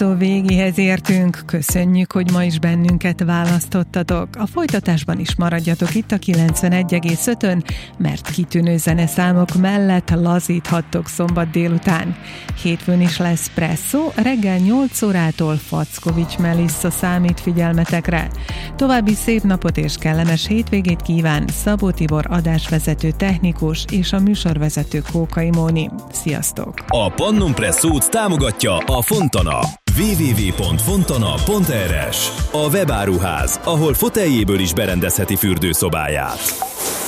Végéhez értünk, köszönjük, hogy ma is bennünket választottatok. A folytatásban is maradjatok itt a 91,5-ön, mert kitűnő zeneszámok mellett lazíthattok szombat délután. Hétfőn is lesz presszó, reggel 8 órától Fackovics Melissa számít figyelmetekre. További szép napot és kellemes hétvégét kíván Szabó Tibor adásvezető technikus és a műsorvezető Kókai Móni. Sziasztok! A Pannón Presszót támogatja a Fontana. www.fontana.rs, a webáruház, ahol foteljéből is berendezheti fürdőszobáját.